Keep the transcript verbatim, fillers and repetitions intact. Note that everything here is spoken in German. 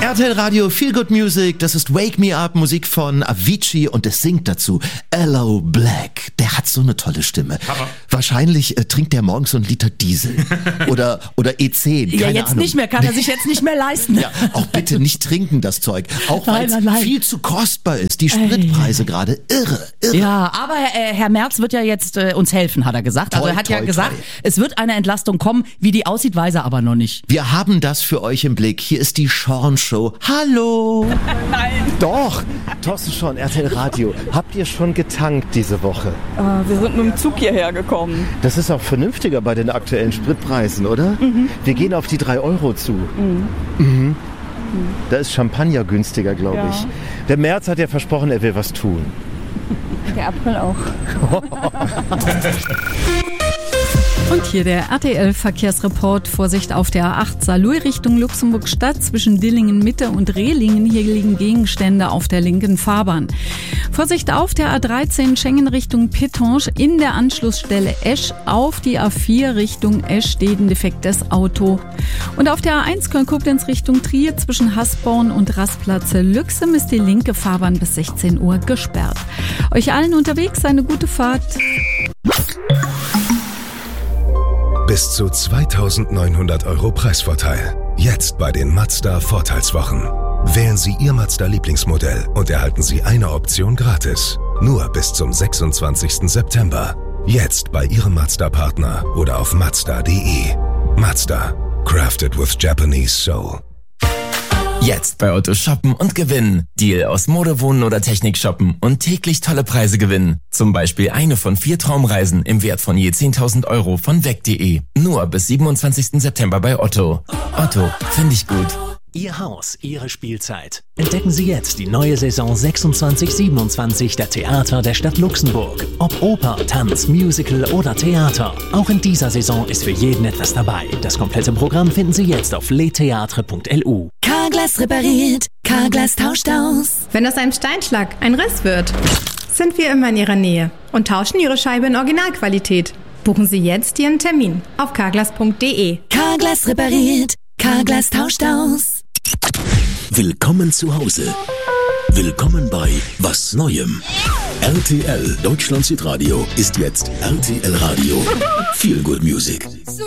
R T L Radio, Feel Good Music, das ist Wake Me Up, Musik von Avicii und es singt dazu Aloe Blacc. Der hat so eine tolle Stimme. Papa. Wahrscheinlich äh, trinkt der morgens so einen Liter Diesel oder, oder E zehn. Ja, jetzt Ahnung. nicht mehr, kann er sich jetzt nicht mehr leisten. Ja, auch bitte nicht trinken, das Zeug. Auch weil es viel zu kostbar ist. Die Spritpreise gerade irre, irre. Ja, aber äh, Herr Merz wird ja jetzt äh, uns helfen, hat er gesagt. Also Toi, er hat toi, ja gesagt, toi. es wird eine Entlastung kommen. Wie die aussieht, weiß er aber noch nicht. Wir haben das für euch im Blick. Hier ist die Sean Show. Hallo. Nein. Doch, Thorsten Sean, R T L Radio. Habt ihr schon getankt diese Woche? Uh, wir sind mit dem Zug hierher gekommen. Das ist auch vernünftiger bei den aktuellen Spritpreisen, oder? Mhm. Wir gehen auf die drei Euro zu. Mhm. Mhm. Da ist Champagner günstiger, glaube ja. ich. Der Merz hat ja versprochen, er will was tun. Der April auch. Und hier der R T L-Verkehrsreport. Vorsicht auf der A acht Saarlouis Richtung Luxemburg-Stadt zwischen Dillingen-Mitte und Rehlingen. Hier liegen Gegenstände auf der linken Fahrbahn. Vorsicht auf der A dreizehn Schengen Richtung Pétange in der Anschlussstelle Esch. Auf die A vier Richtung Esch steht ein defektes Auto. Und auf der A eins Köln-Koblenz Richtung Trier zwischen Hasborn und Rastplatze Lüxem ist die linke Fahrbahn bis sechzehn Uhr gesperrt. Euch allen unterwegs eine gute Fahrt. Bis zu zweitausendneunhundert Euro Preisvorteil. Jetzt bei den Mazda Vorteilswochen. Wählen Sie Ihr Mazda-Lieblingsmodell und erhalten Sie eine Option gratis. Nur bis zum sechsundzwanzigsten September. Jetzt bei Ihrem Mazda-Partner oder auf mazda punkt de. Mazda. Crafted with Japanese Soul. Jetzt bei Otto shoppen und gewinnen. Deal aus Mode, Wohnen oder Technik shoppen und täglich tolle Preise gewinnen. Zum Beispiel eine von vier Traumreisen im Wert von je zehntausend Euro von weg punkt de. Nur bis siebenundzwanzigsten September bei Otto. Otto, finde ich gut. Ihr Haus, Ihre Spielzeit. Entdecken Sie jetzt die neue Saison sechsundzwanzig siebenundzwanzig der Theater der Stadt Luxemburg. Ob Oper, Tanz, Musical oder Theater. Auch in dieser Saison ist für jeden etwas dabei. Das komplette Programm finden Sie jetzt auf letheatre punkt l u. Carglass repariert, Carglass tauscht aus. Wenn aus einem Steinschlag ein Riss wird, sind wir immer in Ihrer Nähe und tauschen Ihre Scheibe in Originalqualität. Buchen Sie jetzt Ihren Termin auf carglass punkt de. Carglass repariert, Carglass tauscht aus. Willkommen zu Hause. Willkommen bei Was Neuem. R T L Deutschland Südradio ist jetzt R T L Radio. Feel Good Music.